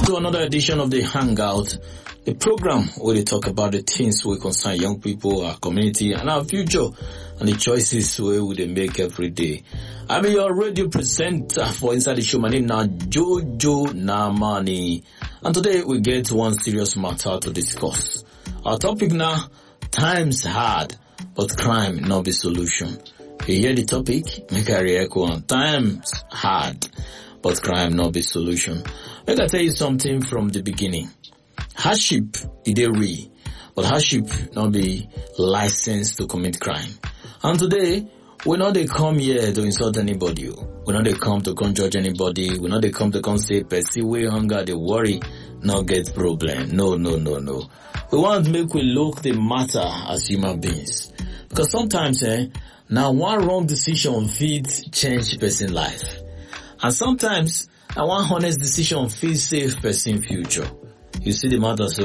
to another edition of the Hangout, a program where they talk about the things we concern young people, our community, and our future, and the choices we would make every day. I'm your radio presenter for Inside the Show. My name now Jojo Namani, and today we get one serious matter to discuss. Our topic now: times hard, but crime not be solution. You hear the topic? Make a react on times hard, but crime not be solution. Let me tell you something from the beginning. Hardship is real, but hardship not be licensed to commit crime. And today, we not they come here to insult anybody. We not they come to come judge anybody. We not they come to come say, "Percy, we hunger, they worry, not get problem." No. We want to make we look the matter as human beings, because sometimes, now one wrong decision fit change person life, and sometimes. And one honest decision feels safe person future. You see the matter so